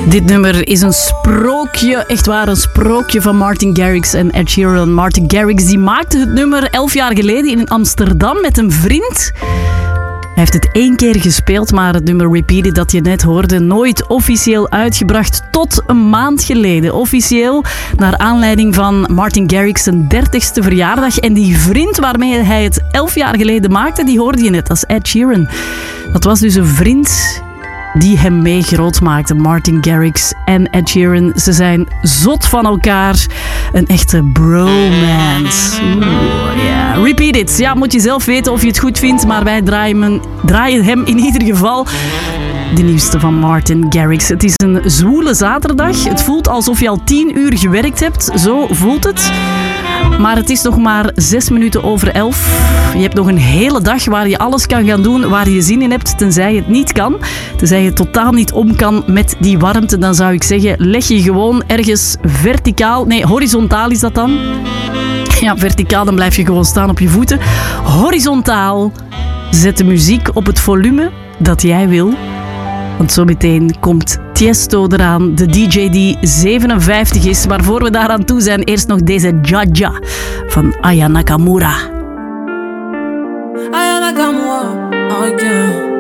Dit nummer is een sprookje, echt waar, een sprookje van Martin Garrix en Ed Sheeran. Martin Garrix die maakte het nummer 11 jaar geleden in Amsterdam met een vriend. Hij heeft het 1 keer gespeeld, maar het nummer Repeated dat je net hoorde, nooit officieel uitgebracht tot een maand geleden. Officieel naar aanleiding van Martin Garrix' 30ste verjaardag. En die vriend waarmee hij het 11 jaar geleden maakte, die hoorde je net, dat is Ed Sheeran. Dat was dus een vriend die hem mee groot maakte. Martin Garrix en Ed Sheeran. Ze zijn zot van elkaar. Een echte bromance. Yeah. Repeat it. Ja, moet je zelf weten of je het goed vindt. Maar wij draaien hem in ieder geval. De nieuwste van Martin Garrix. Het is een zwoele zaterdag. Het voelt alsof je al 10 uur gewerkt hebt. Zo voelt het. Maar het is nog maar 6 minuten over 11. Je hebt nog een hele dag waar je alles kan gaan doen waar je zin in hebt, tenzij het niet kan. Tenzij je totaal niet om kan met die warmte, dan zou ik zeggen, leg je gewoon ergens verticaal. Nee, horizontaal is dat dan. Ja, verticaal, dan blijf je gewoon staan op je voeten. Horizontaal, zet de muziek op het volume dat jij wil. Want zometeen komt Tiesto eraan, de DJ die 57 is. Maar voor we daaraan toe zijn, eerst nog deze Jaja van Aya Nakamura. Aya Nakamura, oh yeah.